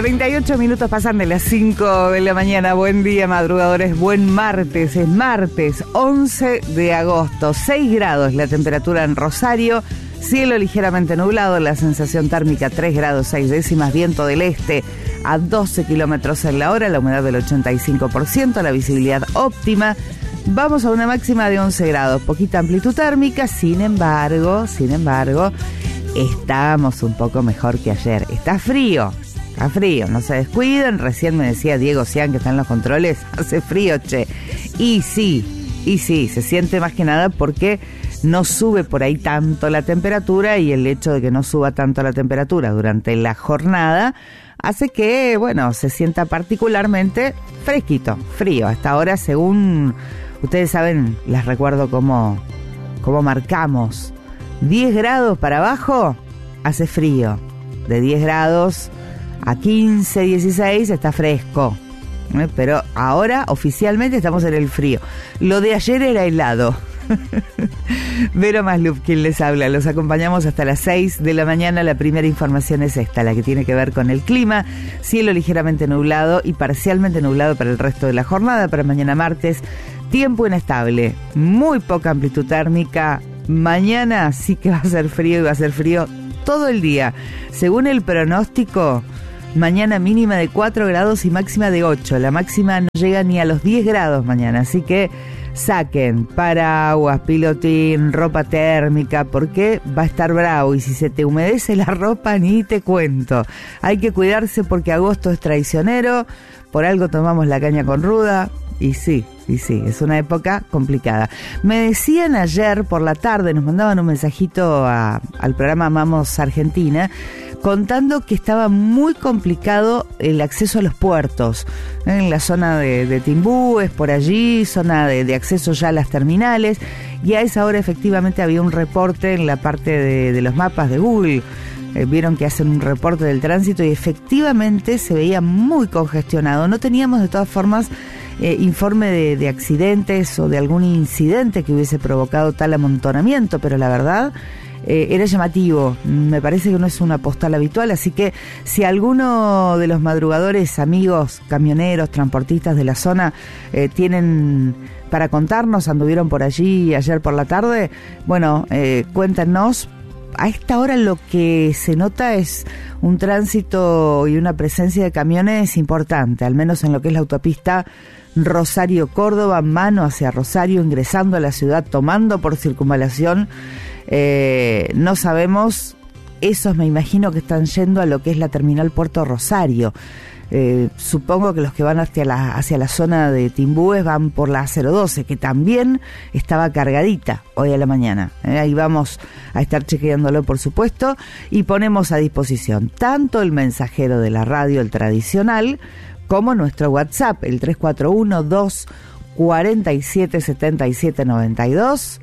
38 minutos pasan de las 5 de la mañana. Buen día, madrugadores. Buen martes. Es martes 11 de agosto. 6 grados la temperatura en Rosario. Cielo ligeramente nublado. La sensación térmica 3 grados 6 décimas. Viento del este a 12 kilómetros en la hora. La humedad del 85%. La visibilidad óptima. Vamos a una máxima de 11 grados. Poquita amplitud térmica. Sin embargo, estamos un poco mejor que ayer. Está frío, no se descuiden. Recién me decía Diego Cian, que está en los controles, hace frío, che. Y sí, se siente más que nada porque no sube por ahí tanto la temperatura, y el hecho de que no suba tanto la temperatura durante la jornada hace que, bueno, se sienta particularmente fresquito, frío. Hasta ahora, según ustedes saben, les recuerdo cómo marcamos. 10 grados para abajo hace frío. De 10 grados a 15, 16 está fresco. Pero ahora oficialmente estamos en el frío. Lo de ayer era helado. Vero Maslup, quien les habla. Los acompañamos hasta las 6 de la mañana. La primera información es esta, la que tiene que ver con el clima. Cielo ligeramente nublado y parcialmente nublado para el resto de la jornada. Para mañana martes, tiempo inestable, muy poca amplitud térmica. Mañana sí que va a ser frío, y va a ser frío todo el día. Según el pronóstico, mañana mínima de 4 grados y máxima de 8. La máxima no llega ni a los 10 grados mañana, así que saquen paraguas, pilotín, ropa térmica, porque va a estar bravo. Y si se te humedece la ropa, ni te cuento. Hay que cuidarse porque agosto es traicionero. Por algo tomamos la caña con ruda. Y sí, es una época complicada. Me decían ayer por la tarde, nos mandaban un mensajito al programa Amamos Argentina, contando que estaba muy complicado el acceso a los puertos, en la zona de Timbúes, por allí, zona de acceso ya a las terminales, y a esa hora efectivamente había un reporte en la parte de los mapas de Google. Vieron que hacen un reporte del tránsito y efectivamente se veía muy congestionado. No teníamos de todas formas informe de accidentes o de algún incidente que hubiese provocado tal amontonamiento, pero la verdad era llamativo. Me parece que no es una postal habitual, así que si alguno de los madrugadores, amigos, camioneros, transportistas de la zona tienen para contarnos, anduvieron por allí ayer por la tarde, bueno, cuéntenos. A esta hora lo que se nota es un tránsito y una presencia de camiones importante, al menos en lo que es la autopista Rosario-Córdoba, mano hacia Rosario, ingresando a la ciudad, tomando por circunvalación. No sabemos, esos me imagino que están yendo a lo que es la terminal Puerto Rosario. Supongo que los que van hacia la zona de Timbúes van por la 012, que también estaba cargadita hoy a la mañana. Ahí vamos a estar chequeándolo, por supuesto, y ponemos a disposición tanto el mensajero de la radio, el tradicional, como nuestro WhatsApp, el 341-247-7792,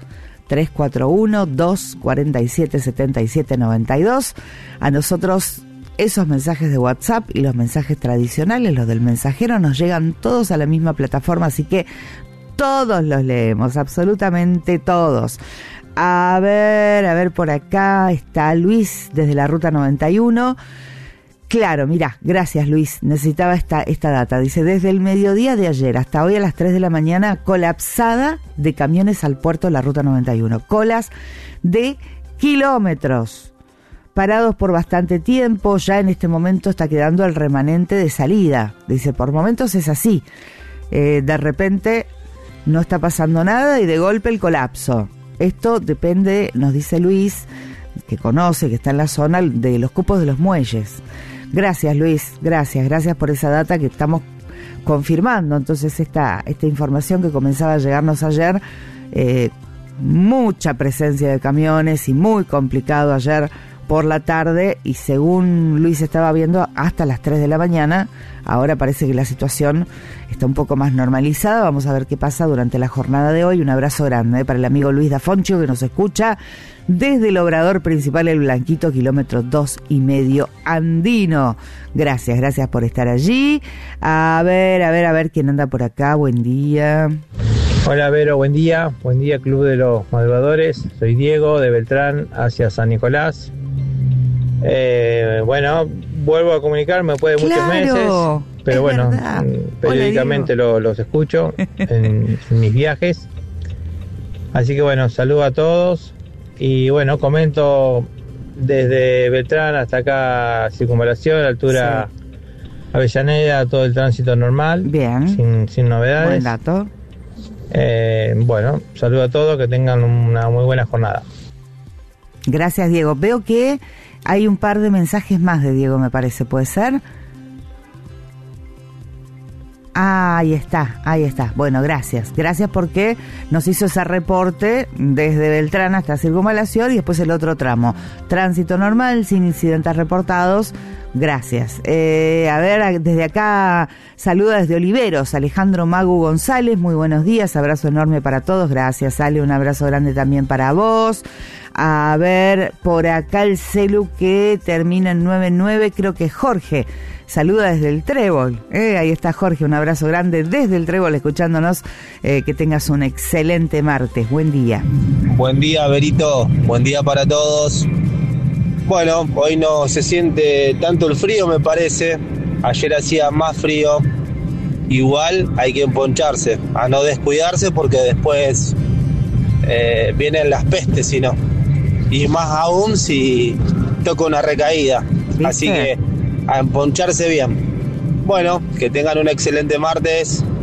341-247-7792. A nosotros esos mensajes de WhatsApp y los mensajes tradicionales, los del mensajero, nos llegan todos a la misma plataforma, así que todos los leemos, absolutamente todos. A ver, por acá está Luis desde la Ruta 91. Claro, mirá, gracias Luis, necesitaba esta data. Dice, desde el mediodía de ayer hasta hoy a las 3 de la mañana, colapsada de camiones al puerto de la Ruta 91. Colas de kilómetros, parados por bastante tiempo. Ya en este momento está quedando el remanente de salida. Dice, por momentos es así. De repente no está pasando nada y de golpe el colapso. Esto depende, nos dice Luis, que conoce, que está en la zona, de los cupos de los muelles. Gracias Luis, gracias por esa data que estamos confirmando. Entonces esta información que comenzaba a llegarnos ayer, mucha presencia de camiones y muy complicado ayer por la tarde, y según Luis estaba viendo hasta las 3 de la mañana. Ahora parece que la situación está un poco más normalizada. Vamos a ver qué pasa durante la jornada de hoy. Un abrazo grande para el amigo Luis Dafoncho, que nos escucha desde el obrador principal El Blanquito, kilómetro 2,5 andino. Gracias por estar allí. A ver quién anda por acá. Buen día. Hola Vero, buen día Club de los Madrugadores. Soy Diego de Beltrán hacia San Nicolás. Bueno, vuelvo a comunicarme después de muchos meses, pero bueno, periódicamente los escucho en mis viajes. Así que bueno, saludo a todos y bueno, comento desde Beltrán hasta acá Circunvalación, altura Avellaneda, todo el tránsito normal. Bien. Sin novedades. Buen dato. Bueno, saludo a todos, que tengan una muy buena jornada. Gracias, Diego. Veo que hay un par de mensajes más de Diego, me parece, ¿puede ser? Ahí está. Bueno, gracias porque nos hizo ese reporte desde Beltrán hasta Circunvalación y después el otro tramo. Tránsito normal, sin incidentes reportados. Gracias. A ver, desde acá saluda desde Oliveros, Alejandro Magu González. Muy buenos días, abrazo enorme para todos. Gracias, Ale, un abrazo grande también para vos. A ver, por acá el celu que termina en 99, creo que es Jorge. Saluda desde el Trébol. Ahí está Jorge, un abrazo grande desde el Trébol escuchándonos. Que tengas un excelente martes. Buen día. Buen día, Berito. Buen día para todos. Bueno, hoy no se siente tanto el frío, me parece. Ayer hacía más frío. Igual hay que emponcharse, a no descuidarse porque después vienen las pestes, si no. Y más aún si toca una recaída. ¿Viste? Así que a emponcharse bien. Bueno, que tengan un excelente martes.